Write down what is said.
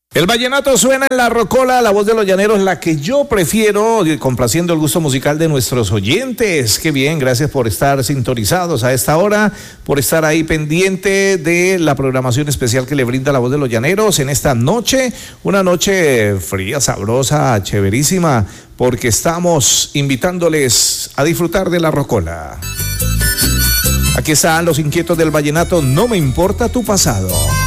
El vallenato suena en la rocola, la voz de los llaneros, la que yo prefiero, complaciendo el gusto musical de nuestros oyentes. Qué bien, gracias por estar sintonizados a esta hora, por estar ahí pendiente de la programación especial que le brinda la voz de los llaneros en esta noche, una noche fría, sabrosa, chéverísima, porque estamos invitándoles a disfrutar de la rocola. Aquí están los inquietos del vallenato, no me importa tu pasado.